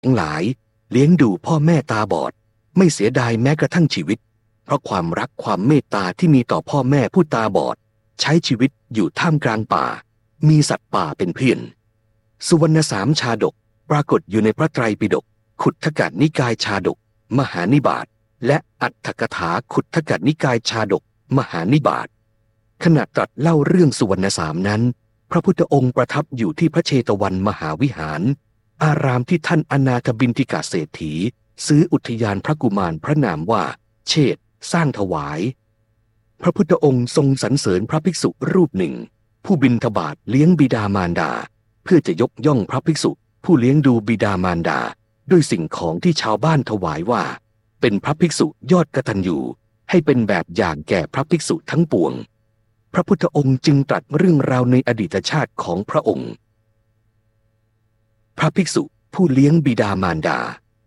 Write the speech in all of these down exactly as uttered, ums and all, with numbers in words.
ทั้งหลายเลี้ยงดูพ่อแม่ตาบอดไม่เสียดายแม้กระทั่งชีวิตเพราะความรักความเมตตาที่มีต่อพ่อแม่ผู้ตาบอดใช้ชีวิตอยู่ท่ามกลางป่ามีสัตว์ป่าเป็นเพื่อนสุวรรณสามชาดกปรากฏอยู่ในพระไตรปิฎกขุททกนิกายชาดกมหานิบาตและอัตถกถาขุททกนิกายชาดกมหานิบาตขณะตรัสเล่าเรื่องสุวรรณสามนั้นพระพุทธองค์ประทับอยู่ที่พระเชตวันมหาวิหารอารามที่ท่านอนาถบิณฑิกาเศรษฐีซื้ออุทยานพระกุมารพระนามว่าเชษฐ์สร้างถวายพระพุทธองค์ทรงสรรเสริญพระภิกษุรูปหนึ่งผู้บิณฑบาตเลี้ยงบิดามารดาเพื่อจะยกย่องพระภิกษุผู้เลี้ยงดูบิดามารดาด้วยสิ่งของที่ชาวบ้านถวายว่าเป็นพระภิกษุยอดกตัญญูให้เป็นแบบอย่างแก่พระภิกษุทั้งปวงพระพุทธองค์จึงตรัสเรื่องราวในอดีตชาติของพระองค์พระภิกษุผู้เลี้ยงบิดามารดา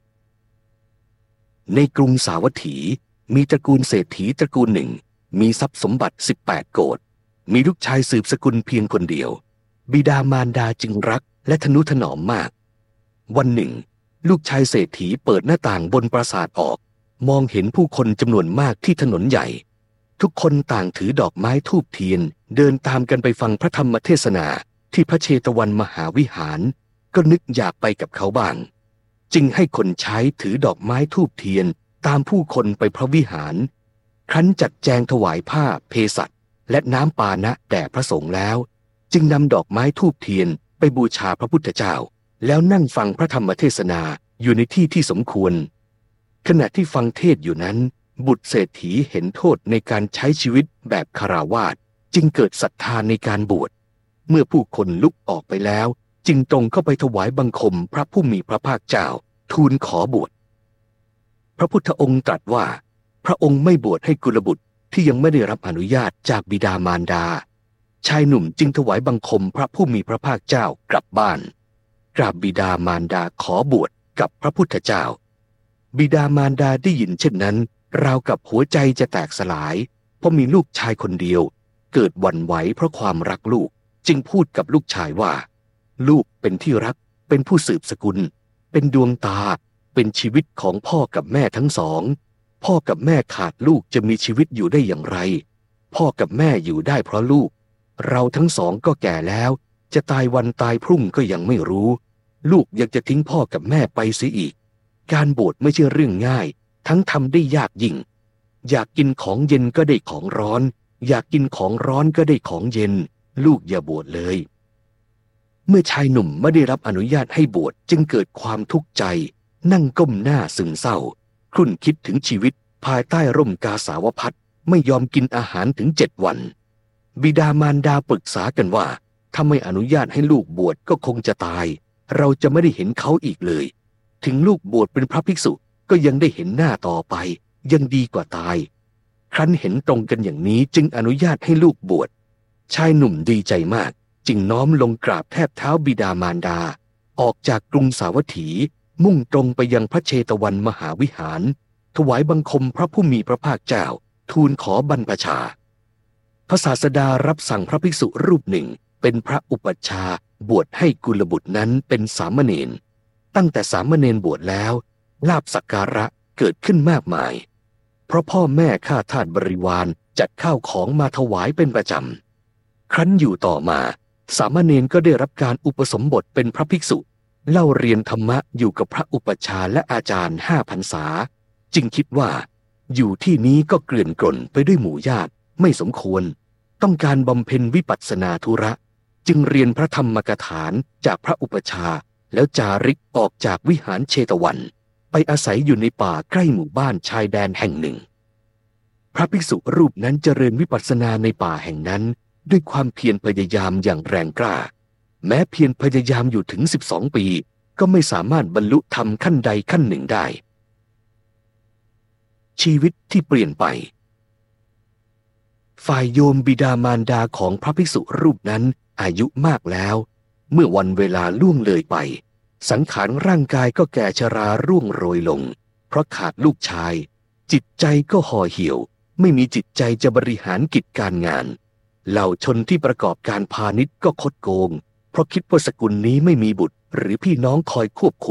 ในกรุงสาวัตถีมีตระกูลเศรษฐีตระกูลหนึ่งมีทรัพย์สมบัติสิบแปดโกฏมีลูกชายสืบสกุลเพียงคนเดียวบิดามารดาจึงรักและทนุถนอมมากวันหนึ่งลูกชายเศรษฐีเปิดหน้าต่างบนปราสาทออกมองเห็นผู้คนจำนวนมากที่ถนนใหญ่ทุกคนต่างถือดอกไม้ธูปเทียนเดินตามกันไปฟังพระธรรมเทศนาที่พระเชตวันมหาวิหารก็นึกอยากไปกับเขาบ้างจึงให้คนใช้ถือดอกไม้ธูปเทียนตามผู้คนไปพระวิหารครั้นจัดแจงถวายผ้าเภสัชและน้ำปานะแด่พระสงฆ์แล้วจึงนำดอกไม้ธูปเทียนไปบูชาพระพุทธเจ้าแล้วนั่งฟังพระธรรมเทศนาอยู่ในที่ที่สมควรขณะที่ฟังเทศอยู่นั้นบุตรเศรษฐีเห็นโทษในการใช้ชีวิตแบบคฤหัสถ์จึงเกิดศรัทธาในการบวชเมื่อผู้คนลุกออกไปแล้วจึงตรงเข้าไปถวายบังคมพระผู้มีพระภาคเจ้าทูลขอบวชพระพุทธองค์ตรัสว่าพระองค์ไม่บวชให้กุลบุตรที่ยังไม่ได้รับอนุญาตจากบิดามารดาชายหนุ่มจึงถวายบังคมพระผู้มีพระภาคเจ้ากลับบ้านกราบบิดามารดาขอบวชกับพระพุทธเจ้าบิดามารดาได้ยินเช่นนั้นราวกับหัวใจจะแตกสลายเพราะมีลูกชายคนเดียวเกิดหวั่นไหวเพราะความรักลูกจึงพูดกับลูกชายว่าลูกเป็นที่รักเป็นผู้สืบสกุลเป็นดวงตาเป็นชีวิตของพ่อกับแม่ทั้งสองพ่อกับแม่ขาดลูกจะมีชีวิตอยู่ได้อย่างไรพ่อกับแม่อยู่ได้เพราะลูกเราทั้งสองก็แก่แล้วจะตายวันตายพรุ่งก็ยังไม่รู้ลูกยังจะทิ้งพ่อกับแม่ไปเสียอีกการบวชไม่ใช่เรื่องง่ายทั้งทำได้ยากยิ่งอยากกินของเย็นก็ได้ของร้อนอยากกินของร้อนก็ได้ของเย็นลูกอย่าบวชเลยเมื่อชายหนุ่มไม่ได้รับอนุญาตให้บวชจึงเกิดความทุกข์ใจนั่งก้มหน้าซึมเศร้าครุ่นคิดถึงชีวิตภายใต้ร่มกาสาวพัสต์ไม่ยอมกินอาหารถึงเจ็ดวันบิดามารดาปรึกษากันว่าถ้าไม่อนุญาตให้ลูกบวชก็คงจะตายเราจะไม่ได้เห็นเขาอีกเลยถึงลูกบวชเป็นพระภิกษุก็ยังได้เห็นหน้าต่อไปยังดีกว่าตายครั้นเห็นตรงกันอย่างนี้จึงอนุญาตให้ลูกบวชชายหนุ่มดีใจมากจึงน้อมลงกราบแทบเท้าบิดามารดาออกจากกรุงสาวัตถีมุ่งตรงไปยังพระเชตวันมหาวิหารถวายบังคมพระผู้มีพระภาคเจ้าทูลขอบรรพชาพระศาสดารับสั่งพระภิกษุรูปหนึ่งเป็นพระอุปัชฌาย์บวชให้กุลบุตรนั้นเป็นสามเณรตั้งแต่สามเณรบวชแล้วลาภสักการะเกิดขึ้นมากมายเพราะพ่อแม่ข้าทาสบริวารจัดข้าวของมาถวายเป็นประจำครั้นอยู่ต่อมาสามเณรก็ได้รับการอุปสมบทเป็นพระภิกษุเล่าเรียนธรรมะอยู่กับพระอุปัชฌาย์และอาจารย์ห้าพรรษาจึงคิดว่าอยู่ที่นี้ก็เกลื่อนกล่นไปด้วยหมู่ญาติไม่สมควรต้องการบำเพ็ญวิปัสสนาธุระจึงเรียนพระธรรมกถาจากพระอุปัชฌาย์แล้วจาริกออกจากวิหารเชตวันไปอาศัยอยู่ในป่าใกล้หมู่บ้านชายแดนแห่งหนึ่งพระภิกษุรูปนั้นเจริญวิปัสสนาในป่าแห่งนั้นด้วยความเพียรพยายามอย่างแรงกล้าแม้เพียรพยายามอยู่ถึงสิบสองปีก็ไม่สามารถบรรลุธรรมขั้นใดขั้นหนึ่งได้ชีวิตที่เปลี่ยนไปฝ่ายโยมบิดามารดาของพระภิกษุรูปนั้นอายุมากแล้วเมื่อวันเวลาล่วงเลยไปสังขารร่างกายก็แก่ชราร่วงโรยลงเพราะขาดลูกชายจิตใจก็ห่อเหี่ยวไม่มีจิตใจจะบริหารกิจการงานเหล่าชนที่ประกอบการพาณิชย์ก็คดโกงเพราะคิดว่าสกุลนี้ไม่มีบุตรหรือพี่น้องคอยควบคุม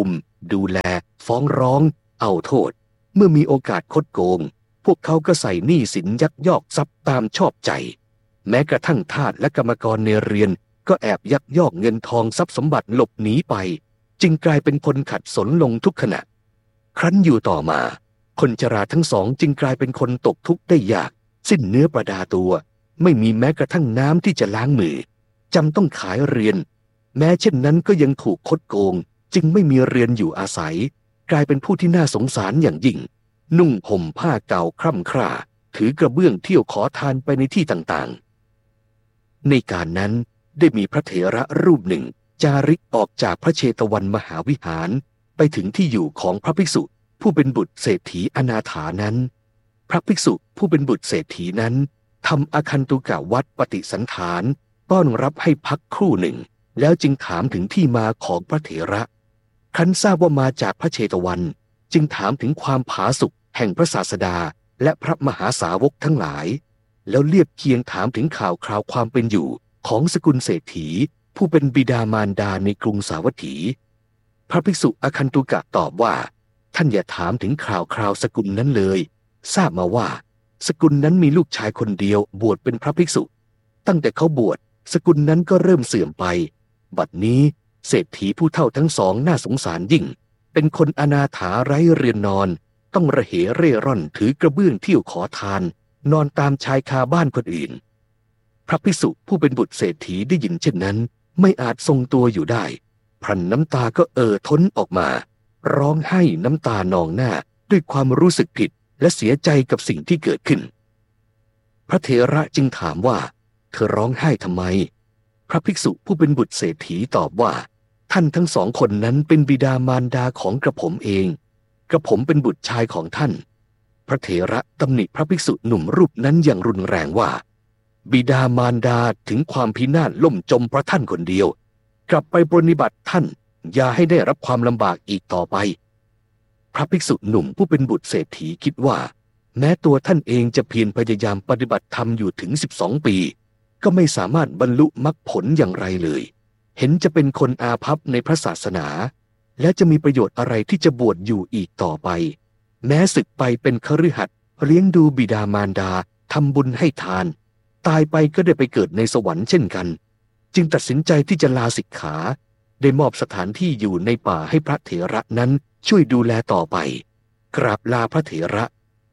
ดูแลฟ้องร้องเอาโทษเมื่อมีโอกาสคดโกงพวกเขาก็ใส่หนี้สินยักยอกทรัพย์ตามชอบใจแม้กระทั่งทาสและกรรมกรในเรือนก็แอบยักยอกเงินทองทรัพย์สมบัติหลบหนีไปจึงกลายเป็นคนขัดสนลงทุกขณะครั้นอยู่ต่อมาคนชราทั้งสองจึงกลายเป็นคนตกทุกข์ได้ยากสิ้นเนื้อประดาตัวไม่มีแม้กระทั่งน้ำที่จะล้างมือจำต้องขายเรือนแม้เช่นนั้นก็ยังถูกคดโกงจึงไม่มีเรือนอยู่อาศัยกลายเป็นผู้ที่น่าสงสารอย่างยิ่งนุ่งห่มผ้าเก่าคร่ำคร่าถือกระเบื้องเที่ยวขอทานไปในที่ต่างๆในการนั้นได้มีพระเถระรูปหนึ่งจาริกออกจากพระเชตวันมหาวิหารไปถึงที่อยู่ของพระภิกษุผู้เป็นบุตรเศรษฐีอนาถานั้นพระภิกษุผู้เป็นบุตรเศรษฐีนั้นทำอาคันตุกะวัดปฏิสันถานต้อนรับให้พักครู่หนึ่งแล้วจึงถามถึงที่มาของพระเถระครั้นทราบว่ามาจากพระเชตวันจึงถามถึงความผาสุกแห่งพระศาสดาและพระมหาสาวกทั้งหลายแล้วเลียบเคียงถามถึงข่าวคราวความเป็นอยู่ของสกุลเศรษฐีผู้เป็นบิดามารดาในกรุงสาวัตถีพระภิกษุอาคันตุกะตอบว่าท่านอย่าถามถึงข่าวคราวสกุลนั้นเลยทราบมาว่าสกุลนั้นมีลูกชายคนเดียวบวชเป็นพระภิกษุตั้งแต่เขาบวชสกุลนั้นก็เริ่มเสื่อมไปบัดนี้เศรษฐีผู้เฒ่าทั้งสองน่าสงสารยิ่งเป็นคนอนาถาไร้เรือนนอนต้องระเหเร่ร่อนถือกระเบื้องเที่ยวขอทานนอนตามชายคาบ้านคนอื่นพระภิกษุผู้เป็นบุตรเศรษฐีได้ยินเช่นนั้นไม่อาจทรงตัวอยู่ได้พรันน้ำตาก็เอ่อท้นออกมาร้องไห้น้ำตานองหน้าด้วยความรู้สึกผิดและเสียใจกับสิ่งที่เกิดขึ้นพระเถระจึงถามว่าเธอร้องไห้ทำไมพระภิกษุผู้เป็นบุตรเศรษฐีตอบว่าท่านทั้งสองคนนั้นเป็นบิดามารดาของกระผมเองกระผมเป็นบุตรชายของท่านพระเถระตำหนิพระภิกษุหนุ่มรูปนั้นอย่างรุนแรงว่าบิดามารดาถึงความพินาศล่มจมเพราะท่านคนเดียวกลับไปปรนนิบัติท่านอย่าให้ได้รับความลำบากอีกต่อไปพระภิกษุหนุ่มผู้เป็นบุตรเศรษฐีคิดว่าแม้ตัวท่านเองจะเพียรพยายามปฏิบัติธรรมอยู่ถึงสิบสองปีก็ไม่สามารถบรรลุมรรคผลอย่างไรเลยเห็นจะเป็นคนอาภัพในพระศาสนาและจะมีประโยชน์อะไรที่จะบวชอยู่อีกต่อไปแม้ศึกไปเป็นคฤหัสถ์เลี้ยงดูบิดามารดาทำบุญให้ทานตายไปก็ได้ไปเกิดในสวรรค์เช่นกันจึงตัดสินใจที่จะลาสิกขาได้มอบสถานที่อยู่ในป่าให้พระเถระนั้นช่วยดูแลต่อไปกราบลาพระเถระ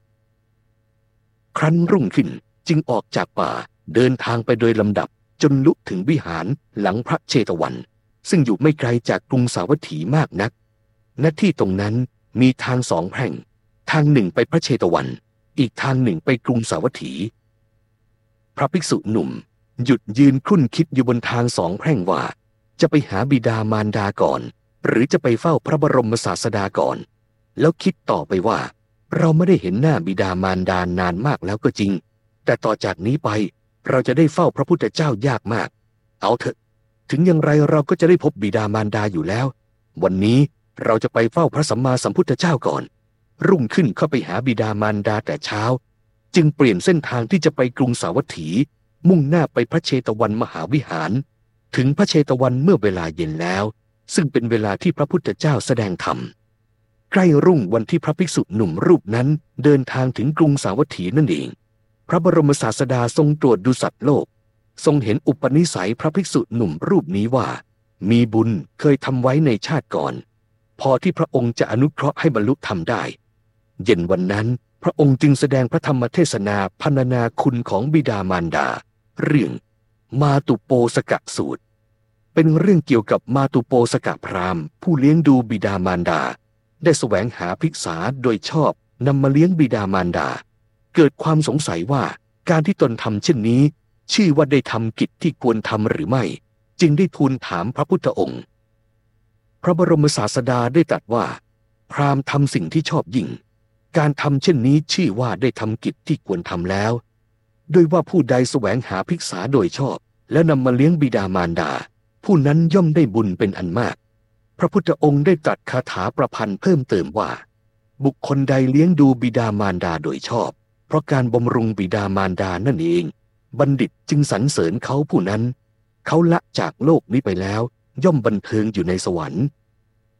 ครั้นรุ่งขึ้นจึงออกจากป่าเดินทางไปโดยลำดับจนลุถึงวิหารหลังพระเชตวันซึ่งอยู่ไม่ไกลจากกรุงสาวัตถีมากนักณที่ตรงนั้นมีทางสองแพร่งทางหนึ่งไปพระเชตวันอีกทางหนึ่งไปกรุงสาวัตถีพระภิกษุหนุ่มหยุดยืนครุ่นคิดอยู่บนทางสองแพร่งว่าจะไปหาบิดามารดาก่อนหรือจะไปเฝ้าพระบรมศาสดาก่อนแล้วคิดต่อไปว่าเราไม่ได้เห็นหน้าบิดามารดานานมากแล้วก็จริงแต่ต่อจากนี้ไปเราจะได้เฝ้าพระพุทธเจ้ายากมากเอาเถอะถึงอย่างไรเราก็จะได้พบบิดามารดาอยู่แล้ววันนี้เราจะไปเฝ้าพระสัมมาสัมพุทธเจ้าก่อนรุ่งขึ้นเข้าไปหาบิดามารดาแต่เช้าจึงเปลี่ยนเส้นทางที่จะไปกรุงสาวัตถีมุ่งหน้าไปพระเชตวันมหาวิหารถึงพระเชตวันเมื่อเวลาเย็นแล้วซึ่งเป็นเวลาที่พระพุทธเจ้าแสดงธรรมใกล้รุ่งวันที่พระภิกษุหนุ่มรูปนั้นเดินทางถึงกรุงสาวัตถีนั่นเองพระบรมศาสดาทรงตรวจดูสัตว์โลกทรงเห็นอุปนิสัยพระภิกษุหนุ่มรูปนี้ว่ามีบุญเคยทำไว้ในชาติก่อนพอที่พระองค์จะอนุเคราะห์ให้บรรลุธรรมได้เย็นวันนั้นพระองค์จึงแสดงพระธรรมเทศนาพรรณนาคุณของบิดามารดาเรื่องมาตุโปสกะสูตรเป็นเรื่องเกี่ยวกับมาตุโปสกะพราหมณ์ผู้เลี้ยงดูบิดามารดาได้แสวงหาภิกษาโดยชอบนำมาเลี้ยงบิดามารดาเกิดความสงสัยว่าการที่ตนทำเช่นนี้ชื่อว่าได้ทำกิจที่ควรทำหรือไม่จึงได้ทูลถามพระพุทธองค์พระบรมศาสดาได้ตรัสว่าพราหมณ์ทำสิ่งที่ชอบยิ่งการทำเช่นนี้ชื่อว่าได้ทำกิจที่ควรทำแล้วโดยว่าผู้ใดแสวงหาภิกษาโดยชอบและนำมาเลี้ยงบิดามารดาผู้นั้นย่อมได้บุญเป็นอันมากพระพุทธองค์ได้ตรัสคาถาประพันธ์เพิ่มเติมว่าบุคคลใดเลี้ยงดูบิดามารดาโดยชอบเพราะการบำรุงบิดามารดานั่นเองบัณฑิตจึงสรรเสริญเขาผู้นั้นเขาละจากโลกนี้ไปแล้วย่อมบันเทิงอยู่ในสวรรค์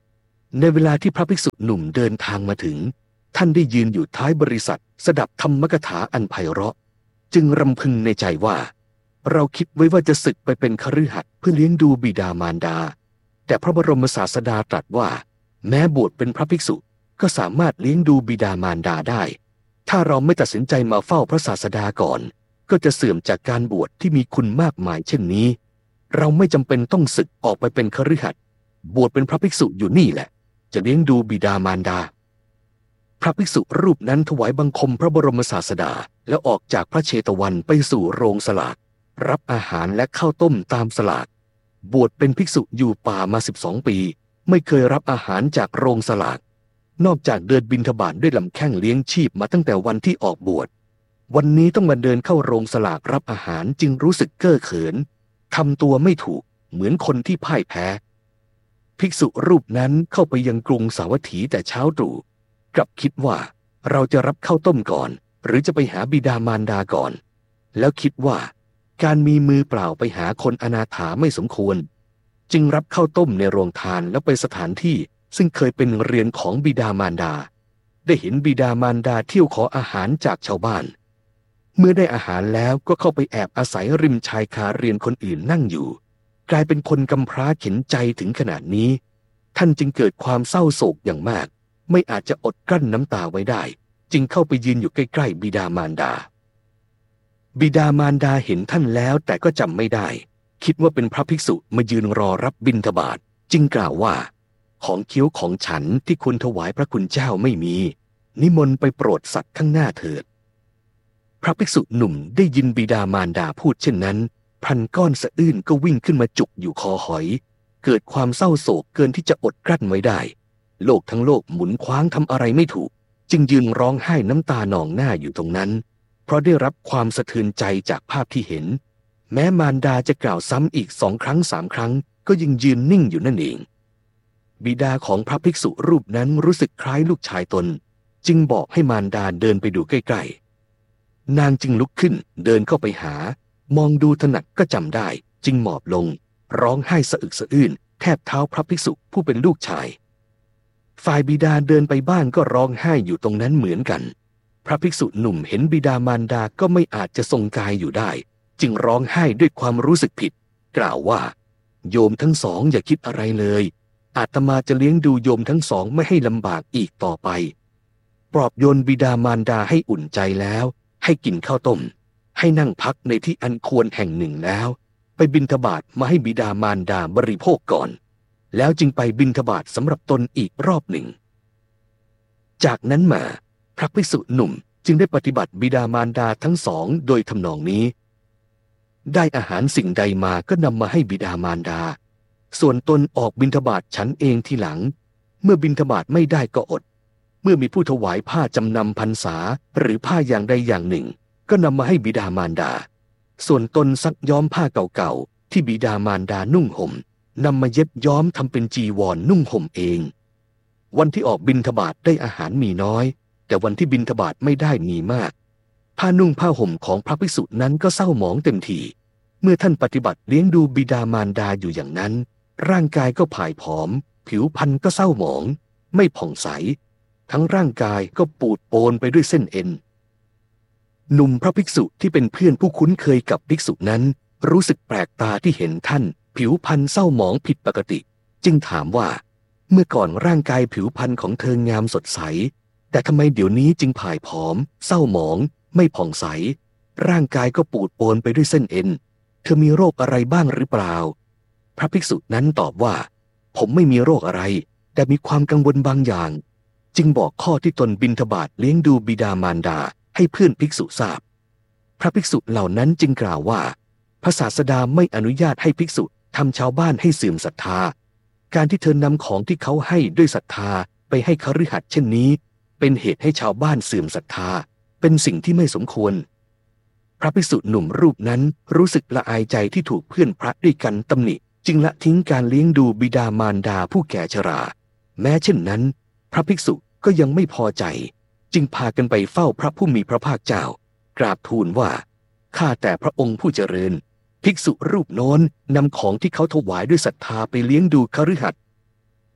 ในเวลาที่พระภิกษุหนุ่มเดินทางมาถึงท่านได้ยืนอยู่ท้ายบริษัทสดับธรรมกถาอันไพเราะจึงรำพึงในใจว่าเราคิดไว้ว่าจะศึกไปเป็นคฤหัสถ์เพื่อเลี้ยงดูบิดามารดาแต่พระบรมศาสดาตรัสว่าแม้บวชเป็นพระภิกษุก็สามารถเลี้ยงดูบิดามารดาได้ถ้าเราไม่ตัดสินใจมาเฝ้าพระศาสดาก่อนก็จะเสื่อมจากการบวชที่มีคุณมากมายเช่นนี้เราไม่จำเป็นต้องศึกออกไปเป็นคฤหัสถ์บวชเป็นพระภิกษุอยู่นี่แหละจะเลี้ยงดูบิดามารดาพระภิกษุรูปนั้นถวายบังคมพระบรมศาสดาแล้วออกจากพระเชตวันไปสู่โรงสลากรับอาหารและข้าวต้มตามสลากบวชเป็นภิกษุอยู่ป่ามาสิบสองปีไม่เคยรับอาหารจากโรงสลากนอกจากเดินบิณฑบาตด้วยลำแข้งเลี้ยงชีพมาตั้งแต่วันที่ออกบวชวันนี้ต้องมาเดินเข้าโรงสลากรับอาหารจึงรู้สึกเก้อเขินทำตัวไม่ถูกเหมือนคนที่พ่ายแพ้ภิกษุรูปนั้นเข้าไปยังกรุงสาวัตถีแต่เช้าตรู่กลับคิดว่าเราจะรับข้าวต้มก่อนหรือจะไปหาบิดามารดาก่อนแล้วคิดว่าการมีมือเปล่าไปหาคนอนาถาไม่สมควรจึงรับข้าวต้มในโรงทานแล้วไปสถานที่ซึ่งเคยเป็นเรือนของบิดามารดาได้เห็นบิดามารดาเที่ยวขออาหารจากชาวบ้านเมื่อได้อาหารแล้วก็เข้าไปแอบอาศัยริมชายคาเรือนคนอื่นนั่งอยู่กลายเป็นคนกำพร้าเข็นใจถึงขนาดนี้ท่านจึงเกิดความเศร้าโศกอย่างมากไม่อาจจะอดกลั้นน้ำตาไว้ได้จึงเข้าไปยืนอยู่ใกล้ๆบิดามารดาบิดามารดาเห็นท่านแล้วแต่ก็จำไม่ได้คิดว่าเป็นพระภิกษุมายืนรอรับบิณฑบาตจึงกล่าวว่าของเคี้ยวของฉันที่คุณถวายพระคุณเจ้าไม่มีนิมนต์ไปโปรดสัตว์ข้างหน้าเถิดพระภิกษุหนุ่มได้ยินบิดามารดาพูดเช่นนั้นพันก้อนสะอื้นก็วิ่งขึ้นมาจุกอยู่คอหอยเกิดความเศร้าโศกเกินที่จะอดกลั้นไว้ได้โลกทั้งโลกหมุนคว้างทำอะไรไม่ถูกจึงยืนร้องไห้น้ำตาหนองหน้าอยู่ตรงนั้นเพราะได้รับความสะเทือนใจจากภาพที่เห็นแม้มารดาจะกล่าวซ้ำอีกสองครั้งสามครั้งก็ยังยืนนิ่งอยู่นั่นเองบิดาของพระภิกษุรูปนั้นรู้สึกคล้ายลูกชายตนจึงบอกให้มารดาเดินไปดูใกล้ๆนางจึงลุกขึ้นเดินเข้าไปหามองดูถนัดก็จำได้จึงหมอบลงร้องไห้สะอึกสะอื้นแทบเท้าพระภิกษุผู้เป็นลูกชายฝ่ายบิดาเดินไปบ้านก็ร้องไห้อยู่ตรงนั้นเหมือนกันพระภิกษุหนุ่มเห็นบิดามารดาก็ไม่อาจจะทรงกายอยู่ได้จึงร้องไห้ด้วยความรู้สึกผิดกล่าวว่าโยมทั้งสองอย่าคิดอะไรเลยอาตมาจะเลี้ยงดูโยมทั้งสองไม่ให้ลำบากอีกต่อไปปลอบโยนบิดามารดาให้อุ่นใจแล้วให้กินข้าวต้มให้นั่งพักในที่อันควรแห่งหนึ่งแล้วไปบิณฑบาตมาให้บิดามารดาบริโภคก่อนแล้วจึงไปบิณฑบาตสำหรับตนอีกรอบหนึ่งจากนั้นมาพระภิกษุหนุ่มจึงได้ปฏิบัติบิดามารดาทั้งสองโดยทำนองนี้ได้อาหารสิ่งใดมาก็นำมาให้บิดามารดาส่วนตนออกบิณฑบาตฉันเองทีหลังเมื่อบิณฑบาตไม่ได้ก็อดเมื่อมีผู้ถวายผ้าจำนำพรรษาหรือผ้าอย่างใดอย่างหนึ่งก็นำมาให้บิดามารดาส่วนตนซักย้อมผ้าเก่าๆที่บิดามารดานุ่งห่มนำมาเย็บย้อมทำเป็นจีวร น, นุ่งห่มเองวันที่ออกบิณฑบาตได้อาหารมีน้อยแต่วันที่บิณฑบาตไม่ได้มีมากผ้านุ่งผ้าห่มของพระภิกษุนั้นก็เศร้าหมองเต็มทีเมื่อท่านปฏิบัติเลี้ยงดูบิดามารดาอยู่อย่างนั้นร่างกายก็ผ่ายผอมผิวพรรณก็เศร้าหมองไม่ผ่องใสทั้งร่างกายก็ปูดโปนไปด้วยเส้นเอ็นหนุ่มพระภิกษุที่เป็นเพื่อนผู้คุ้นเคยกับภิกษุนั้นรู้สึกแปลกตาที่เห็นท่านผิวพรรณเศร้าหมองผิดปกติจึงถามว่าเมื่อก่อนร่างกายผิวพรรณของเธองามสดใสแต่ทำไมเดี๋ยวนี้จึงผ่ายผอมเศร้าหมองไม่ผ่องใสร่างกายก็ปูดโปนไปด้วยเส้นเอ็นเธอมีโรคอะไรบ้างหรือเปล่าพระภิกษุนั้นตอบว่าผมไม่มีโรคอะไรแต่มีความกังวลบางอย่างจึงบอกข้อที่ตนบิณฑบาตเลี้ยงดูบิดามารดาให้เพื่อนภิกษุทราบพระภิกษุเหล่านั้นจึงกล่าวว่าพระศาสดาไม่อนุญาตให้ภิกษุทำชาวบ้านให้เสื่อมศรัทธาการที่เธอนำของที่เขาให้ด้วยศรัทธาไปให้คฤหัสถ์เช่นนี้เป็นเหตุให้ชาวบ้านเสื่อมศรัทธาเป็นสิ่งที่ไม่สมควรพระภิกษุหนุ่มรูปนั้นรู้สึกละอายใจที่ถูกเพื่อนพระด้วยกันตำหนิจึงละทิ้งการเลี้ยงดูบิดามารดาผู้แก่ชราแม้เช่นนั้นพระภิกษุก็ยังไม่พอใจจึงพากันไปเฝ้าพระผู้มีพระภาคเจ้ากราบทูลว่าข้าแต่พระองค์ผู้เจริญภิกษุรูปโน้นนำของที่เขาถวายด้วยศรัทธาไปเลี้ยงดูคฤหัสถ์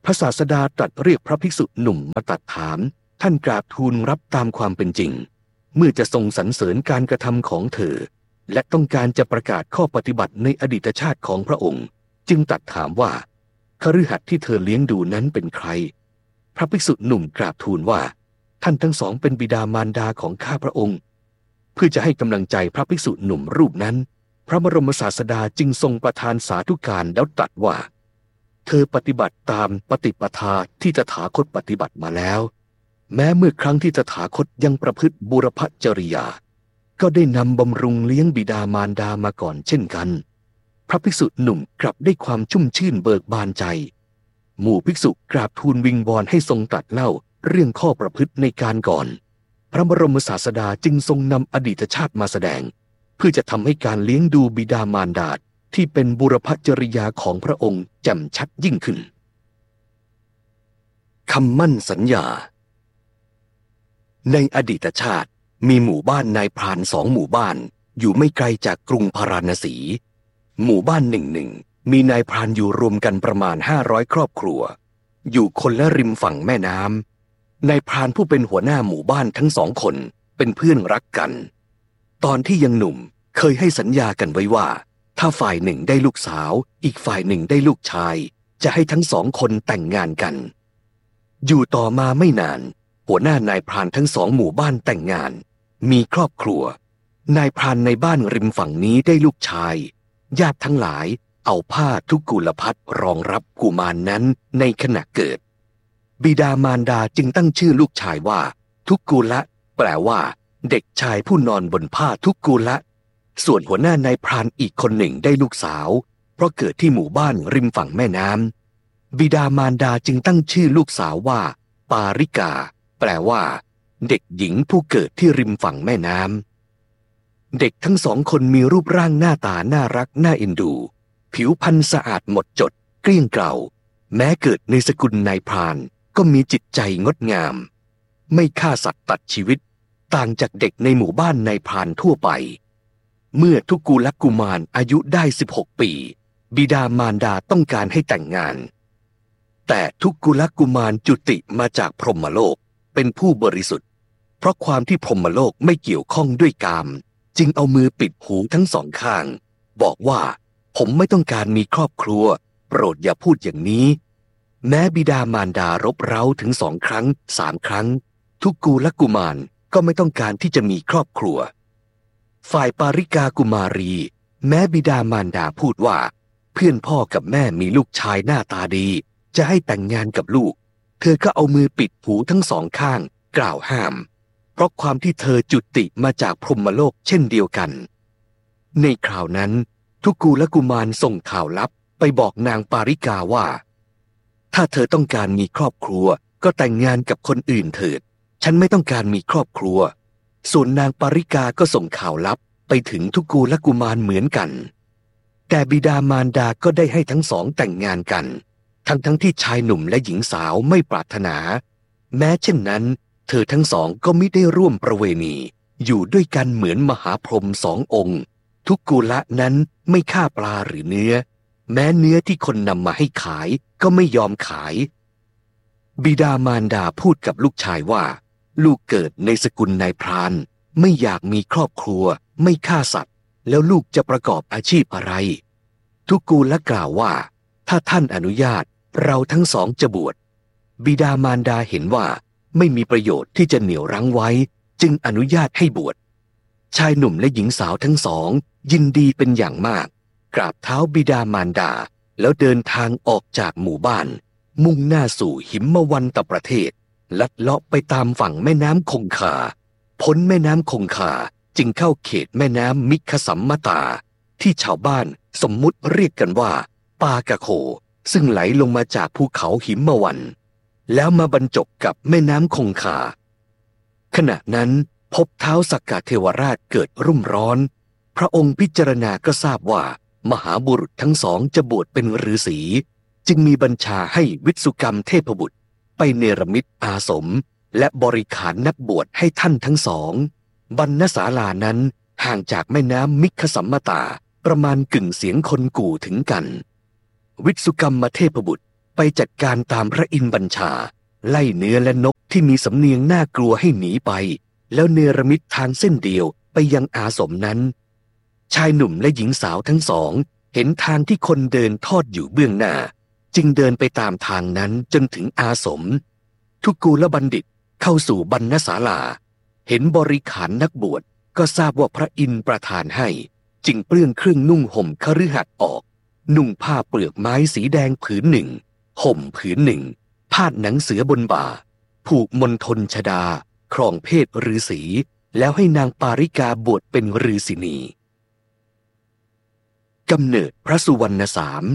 พระศาสดาตรัสเรียกพระภิกษุหนุ่มมาตรัสถามท่านกราบทูลรับตามความเป็นจริงเมื่อจะทรงสรรเสริญการกระทำของเธอและต้องการจะประกาศข้อปฏิบัติในอดีตชาติของพระองค์จึงตรัสถามว่าคฤหัสถ์ที่เธอเลี้ยงดูนั้นเป็นใครพระภิกษุหนุ่มกราบทูลว่าท่านทั้งสองเป็นบิดามารดาของข้าพระองค์เพื่อจะให้กำลังใจพระภิกษุหนุ่มรูปนั้นพระบรมศาสดาจึงทรงประทานสาธุการแล้วตรัสว่าเธอปฏิบัติตามปฏิปทาที่ตถาคตปฏิบัติมาแล้วแม้เมื่อครั้งที่ตถาคตยังประพฤติบุรพจริยาก็ได้นำบำรุงเลี้ยงบิดามารดามาก่อนเช่นกันพระภิกษุหนุ่มกลับได้ความชุ่มชื่นเบิกบานใจหมู่ภิกษุกราบทูลวิงวอนให้ทรงตรัสเล่าเรื่องข้อประพฤติในการก่อนพระบรมศาสดาจึงทรงนำอดีตชาติมาแสดงเพื่อจะทำให้การเลี้ยงดูบิดามารดาที่เป็นบุรพจริยาของพระองค์แจ่มชัดยิ่งขึ้นคำมั่นสัญญาในอดีตชาติมีหมู่บ้านนายพรานสองหมู่บ้านอยู่ไม่ไกลจากกรุงพาราณสีหมู่บ้านหนึ่งหนึ่งมีนายพรานอยู่รวมกันประมาณห้าร้อยครอบครัวอยู่คนละริมฝั่งแม่น้ำนายพรานผู้เป็นหัวหน้าหมู่บ้านทั้งสองคนเป็นเพื่อนรักกันตอนที่ยังหนุ่มเคยให้สัญญากันไว้ว่าถ้าฝ่ายหนึ่งได้ลูกสาวอีกฝ่ายหนึ่งได้ลูกชายจะให้ทั้งสองคนแต่งงานกันอยู่ต่อมาไม่นานหัวหน้านายพรานทั้งสองหมู่บ้านแต่งงานมีครอบครัวนายพรานในบ้านริมฝั่งนี้ได้ลูกชายญาติทั้งหลายเอาผ้าทุกกุลพัดรองรับกุมารนั้นในขณะเกิดบิดามารดาจึงตั้งชื่อลูกชายว่าทุกกุละแปลว่าเด็กชายผู้นอนบนผ้าทุกกุละส่วนหัวหน้านายพรานอีกคนหนึ่งได้ลูกสาวเพราะเกิดที่หมู่บ้านริมฝั่งแม่น้ำบิดามารดาจึงตั้งชื่อลูกสาวว่าปาริกาแปลว่าเด็กหญิงผู้เกิดที่ริมฝั่งแม่น้ำเด็กทั้งสองคนมีรูปร่างหน้าตาน่ารักน่าเอ็นดูผิวพรรณสะอาดหมดจดเกลี้ยงเกลาแม้เกิดในสกุลนายพรานก็มีจิตใจงดงามไม่ฆ่าสัตว์ตัดชีวิตต่างจากเด็กในหมู่บ้านนายพรานทั่วไปเมื่อทุกกุลกุมารอายุได้สิบหกปีบิดามารดาต้องการให้แต่งงานแต่ทุกกุลกุมารจุติมาจากพรหมโลกเป็นผู้บริสุทธิ์เพราะความที่พรหมโลกไม่เกี่ยวข้องด้วยกามจึงเอามือปิดหูทั้งสองข้างบอกว่าผมไม่ต้องการมีครอบครัวโปรดอย่าพูดอย่างนี้แม้บิดามารดารบเร้าถึงสองครั้งสามครั้งทุกกุลกุมารก็ไม่ต้องการที่จะมีครอบครัวฝ่ายปาริกากุมารีแม้บิดามารดาพูดว่าเพื่อนพ่อกับแม่มีลูกชายหน้าตาดีจะให้แต่งงานกับลูกเธอก็เอามือปิดหูทั้งสองข้างกล่าวห้ามเพราะความที่เธอจุติมาจากพรหมโลกเช่นเดียวกันในคราวนั้นทุกกุลกุมารส่งข่าวลับไปบอกนางปาริกาว่าถ้าเธอต้องการมีครอบครัวก็แต่งงานกับคนอื่นเถิดฉันไม่ต้องการมีครอบครัวส่วนนางปาริกาก็ส่งข่าวลับไปถึงทุกกุลกุมารเหมือนกันแต่บิดามารดาก็ได้ให้ทั้งสองแต่งงานกันทั้งทั้งที่ชายหนุ่มและหญิงสาวไม่ปรารถนาแม้เช่นนั้นเธอทั้งสองก็มิได้ร่วมประเวณีอยู่ด้วยกันเหมือนมหาพรหมสององค์ทุกกุละนั้นไม่ฆ่าปลาหรือเนื้อแม้เนื้อที่คนนำมาให้ขายก็ไม่ยอมขายบิดามารดาพูดกับลูกชายว่าลูกเกิดในสกุลนายพรานไม่อยากมีครอบครัวไม่ฆ่าสัตว์แล้วลูกจะประกอบอาชีพอะไรทุกกุละกล่าวว่าถ้าท่านอนุญาตเราทั้งสองจะบวชบิดามารดาเห็นว่าไม่มีประโยชน์ที่จะเหนี่ยวรั้งไว้จึงอนุญาตให้บวชชายหนุ่มและหญิงสาวทั้งสองยินดีเป็นอย่างมากกราบเท้าบิดามารดาแล้วเดินทางออกจากหมู่บ้านมุ่งหน้าสู่หิมวันตประเทศลัดเลาะไปตามฝั่งแม่น้ำคงคาพ้นแม่น้ำคงคาจึงเข้าเขตแม่น้ำมิคสัมมตาที่ชาวบ้านสมมุติเรียกกันว่าปากะโคซึ่งไหลลงมาจากภูเขาหิมวันแล้วมาบรรจบกับแม่น้ำคงคาขณะนั้นพบเท้าสักกะเทวราชเกิดรุ่มร้อนพระองค์พิจารณาก็ทราบว่ามหาบุรุษทั้งสองจะบวชเป็นฤาษีจึงมีบัญชาให้วิสุกรรมเทพบุตรไปเนรมิตอาสมและบริขารนักบวชให้ท่านทั้งสองบรรณศาลานั้นห่างจากแม่น้ำมิคสัมมตาประมาณกึ่งเสียงคนกู่ถึงกันวิสุกรรมเทพบุตรไปจัดการตามพระอินทร์บัญชาไล่เนื้อและนกที่มีสำเนียงน่ากลัวให้หนีไปแล้วเนรมิตทางเส้นเดียวไปยังอาสมนั้นชายหนุ่มและหญิงสาวทั้งสองเห็นทางที่คนเดินทอดอยู่เบื้องหน้าจึงเดินไปตามทางนั้นจนถึงอาสมทุกูลบัณฑิตเข้าสู่บรรณศาลาเห็นบริขารนักบวชก็ทราบว่าพระอินทร์ประทานให้จึงเปลื้องเครื่องนุ่งห่มคฤหัสถ์ออกนุ่งผ้าเปลือกไม้สีแดงผืนหนึ่งห่มผืนหนึ่งพาดหนังเสือบนบ่าผูกมณฑลชดาครองเพศฤาษีแล้วให้นางปาริกาบวชเป็นฤาษีนีกำเนิดพระสุวรรณสาม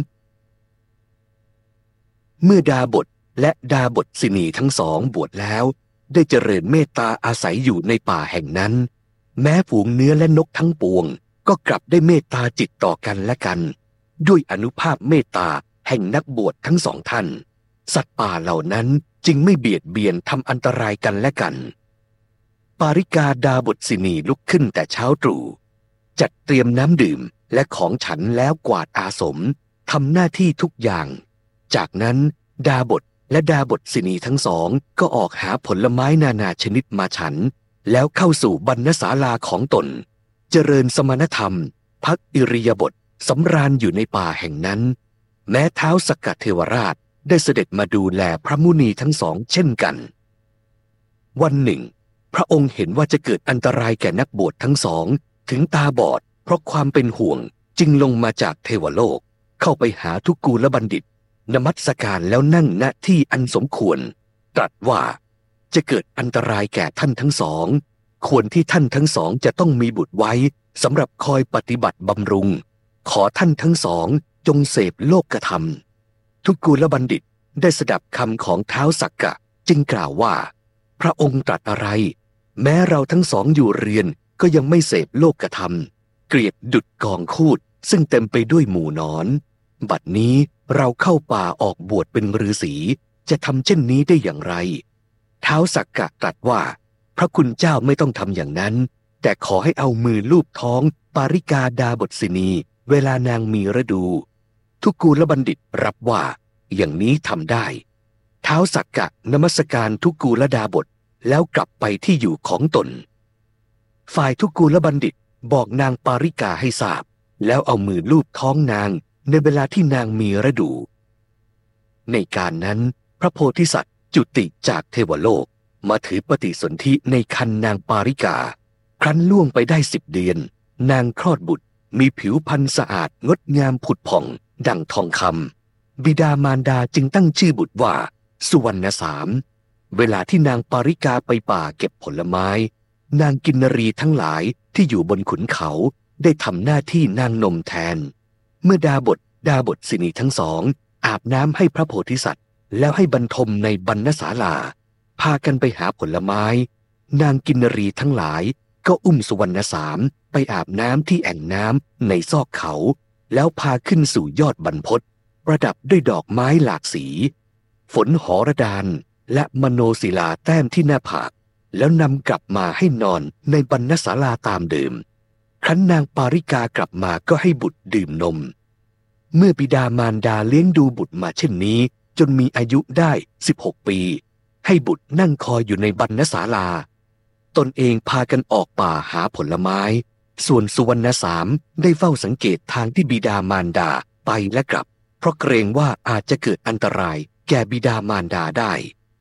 เมื่อดาบทและดาบทสินีทั้งสองบวชแล้วได้เจริญเมตตาอาศัยอยู่ในป่าแห่งนั้นแม้ฝูงเนื้อและนกทั้งปวงก็กลับได้เมตตาจิตต่อกันและกันด้วยอนุภาพเมตตาแห่งนักบวชทั้งสองท่านสัตว์ป่าเหล่านั้นจึงไม่เบียดเบียนทำอันตรายกันและกันปาริกาดาบทสินีลุกขึ้นแต่เช้าตรู่จัดเตรียมน้ำดื่มและของฉันแล้วกวาดอาสมทำหน้าที่ทุกอย่างจากนั้นดาบทและดาบทสินีทั้งสองก็ออกหาผลไม้นานาชนิดมาฉันแล้วเข้าสู่บรรณศาลาของตนเจริญสมณธรรมพักอิริยาบถสำราญอยู่ในป่าแห่งนั้นแม้ท้าวสักกะเทวราชได้เสด็จมาดูแลพระมุนีทั้งสองเช่นกันวันหนึ่งพระองค์เห็นว่าจะเกิดอันตรายแก่นักบวชทั้งสองถึงตาบอดเพราะความเป็นห่วงจึงลงมาจากเทวโลกเข้าไปหาทุกูลบัณฑิตนมัสการแล้วนั่งณที่อันสมควรตรัสว่าจะเกิดอันตรายแก่ท่านทั้งสองควรที่ท่านทั้งสองจะต้องมีบุตรไว้สำหรับคอยปฏิบัติบำรุงขอท่านทั้งสองจงเสพโลกธรรมทุกูลบัณฑิตได้สดับคำของท้าวสักกะจึงกล่าวว่าพระองค์ตรัสอะไรแม้เราทั้งสองอยู่เรือนก็ยังไม่เสพโลกธรรมเกลียดดุจกองคูดซึ่งเต็มไปด้วยหมู่นอนบัดนี้เราเข้าป่าออกบวชเป็นฤาษีจะทำเช่นนี้ได้อย่างไรท้าวสักกะตรัสว่าพระคุณเจ้าไม่ต้องทำอย่างนั้นแต่ขอให้เอามือลูบท้องปาริกาดาบทสินีเวลานางมีฤดูทุกูลบัณฑิตรับว่าอย่างนี้ทำได้ท้าวสักกะนมัสการทุกูลดาบทแล้วกลับไปที่อยู่ของตนฝ่ายทุกูลบัณฑิตบอกนางปาริกาให้ทราบแล้วเอามือลูบท้องนางในเวลาที่นางมีฤดูในการนั้นพระโพธิสัตว์จุติจากเทวโลกมาถือปฏิสนธิในครรภ์นางปาริกาครั้นล่วงไปได้สิบเดือนนางคลอดบุตรมีผิวพรรณสะอาดงดงามผุดผ่องดั่งทองคำบิดามารดาจึงตั้งชื่อบุตรว่าสุวรรณสามเวลาที่นางปาริกาไปป่าเก็บผลไม้นางกินนรีทั้งหลายที่อยู่บนขุนเขาได้ทำหน้าที่นางนมแทนเมื่อดาบทดาบทสินีทั้งสองอาบน้ำให้พระโพธิสัตว์แล้วให้บรรทมในบรรณศาลาพากันไปหาผลไม้นางกินนรีทั้งหลายก็อุ้มสุวรรณสามไปอาบน้ำที่แอ่งน้ำในซอกเขาแล้วพาขึ้นสู่ยอดบรรพตประดับด้วยดอกไม้หลากสีฝนหรดานและมโนศิลาแต้มที่หน้าผากแล้วนำกลับมาให้นอนในบรรณศาลาตามเดิมครั้นนางปาริกากลับมาก็ให้บุตรดื่มนมเมื่อบิดามารดาเลี้ยงดูบุตรมาเช่นนี้จนมีอายุได้สิบหกปีให้บุตรนั่งคอยอยู่ในบรรณศาลาตนเองพากันออกป่าหาผลไม้ส่วนสุวรรณสามได้เฝ้าสังเกตทางที่บิดามารดาไปและกลับเพราะเกรงว่าอาจจะเกิดอันตรายแก่บิดามารดาได้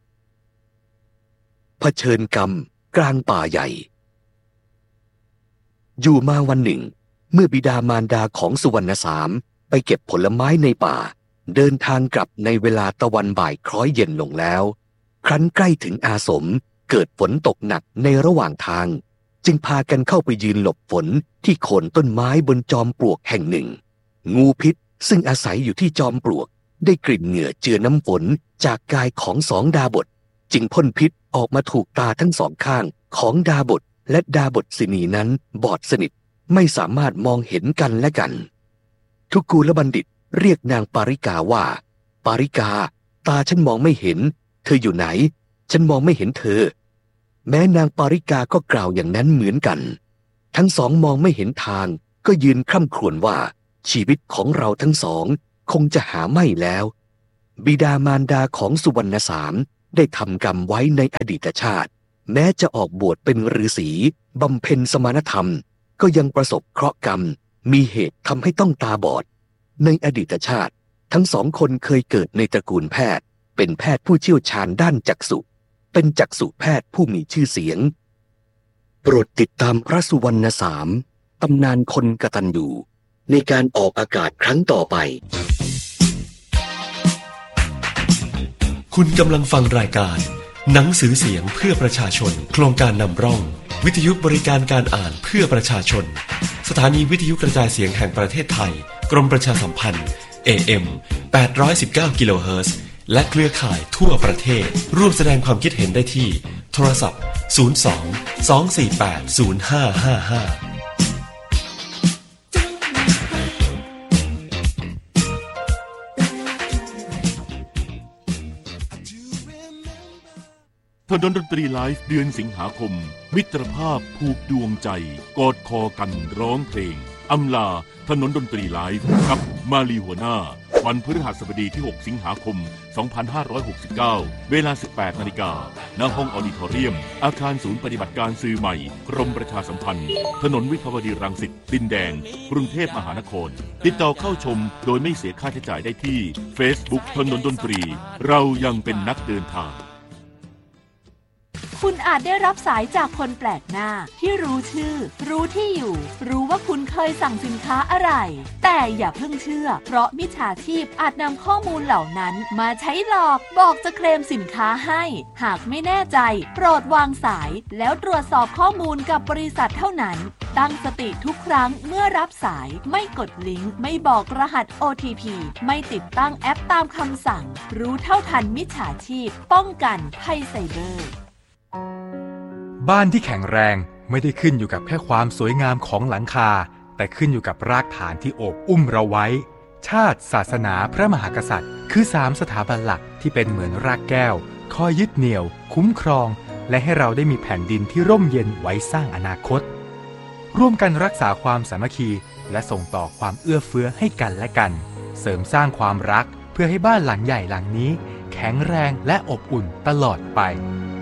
เผชิญกรรมกลางป่าใหญ่อยู่มาวันหนึ่งเมื่อบิดามารดาของสุวรรณสามไปเก็บผลไม้ในป่าเดินทางกลับในเวลาตะวันบ่ายคล้อยเย็นลงแล้วครั้นใกล้ถึงอาสมเกิดฝนตกหนักในระหว่างทางจึงพากันเข้าไปยืนหลบฝนที่โคนต้นไม้บนจอมปลวกแห่งหนึ่งงูพิษซึ่งอาศัยอยู่ที่จอมปลวกได้กลิ่นเหงื่อเจือน้ำฝนจากกายของสองดาบทจึงพ่นพิษออกมาถูกตาทั้งสองข้างของดาบทและดาบทสินีนั้นบอดสนิทไม่สามารถมองเห็นกันและกันทุกูลบัณฑิตเรียกนางปาริกาว่าปาริกาตาฉันมองไม่เห็นเธออยู่ไหนฉันมองไม่เห็นเธอแม้นางปาริกาก็กล่าวอย่างนั้นเหมือนกันทั้งสองมองไม่เห็นทางก็ยืนคร่ำครวญว่าชีวิตของเราทั้งสองคงจะหาไม่แล้วบิดามารดาของสุวรรณสามได้ทำกรรมไว้ในอดีตชาติแม้จะออกบวชเป็นฤาษีบำเพ็ญสมณธรรมก็ยังประสบเคราะห์กรรมมีเหตุทำให้ต้องตาบอดในอดีตชาติทั้งสองคนเคยเกิดในตระกูลแพทย์เป็นแพทย์ผู้เชี่ยวชาญด้านจักษุเป็นจักษุแพทย์ผู้มีชื่อเสียงโปรดติดตามพระสุวรรณสามตำนานคนกตัญญูในการออกอากาศครั้งต่อไปคุณกำลังฟังรายการหนังสือเสียงเพื่อประชาชนโครงการนำร่องวิทยุบริการการอ่านเพื่อประชาชนสถานีวิทยุกระจายเสียงแห่งประเทศไทยกรมประชาสัมพันธ์ เอ เอ็ม แปดร้อยสิบเก้า กิโลเฮิรตซ์และเครือข่ายทั่วประเทศร่วมแสดงความคิดเห็นได้ที่โทรศัพท์ศูนย์ สอง สอง สี่ แปด ศูนย์ ห้า ห้า ห้าถนนดนตรีไลฟ์เดือนสิงหาคมมิตรภาพผูกดวงใจกอดคอกันร้องเพลงอำลาถนนดนตรีไลฟ์กับมาลีหัวหน้าวันพฤหัสบดีที่หกสิงหาคมสองพันห้าร้อยหกสิบเก้าเวลา สิบแปดนาฬิกา ณ ห้องออดิทอเรียมอาคารศูนย์ปฏิบัติการสื่อใหม่กรมประชาสัมพันธ์ถนนวิภาวดีรังสิตดินแดงกรุงเทพมหานครติดต่อเข้าชมโดยไม่เสียค่าใช้จ่ายได้ที่ Facebook ถนนดนตรีเรายังเป็นนักเดินทางคุณอาจได้รับสายจากคนแปลกหน้าที่รู้ชื่อรู้ที่อยู่รู้ว่าคุณเคยสั่งสินค้าอะไรแต่อย่าเพิ่งเชื่อเพราะมิจฉาชีพอาจนำข้อมูลเหล่านั้นมาใช้หลอกบอกจะเคลมสินค้าให้หากไม่แน่ใจโปรดวางสายแล้วตรวจสอบข้อมูลกับบริษัทเท่านั้นตั้งสติทุกครั้งเมื่อรับสายไม่กดลิงก์ไม่บอกรหัส โอ ที พี ไม่ติดตั้งแอปตามคำสั่งรู้เท่าทันมิจฉาชีพป้องกันภัยไซเบอร์บ้านที่แข็งแรงไม่ได้ขึ้นอยู่กับแค่ความสวยงามของหลังคาแต่ขึ้นอยู่กับรากฐานที่โอบอุ้มเราไว้ชาติศาสนาพระมหากษัตริย์คือสามสถาบันหลักที่เป็นเหมือนรากแก้วคอยยึดเหนี่ยวคุ้มครองและให้เราได้มีแผ่นดินที่ร่มเย็นไว้สร้างอนาคตร่วมกันรักษาความสามัคคีและส่งต่อความเอื้อเฟื้อให้กันและกันเสริมสร้างความรักเพื่อให้บ้านหลังใหญ่หลังนี้แข็งแรงและอบอุ่นตลอดไป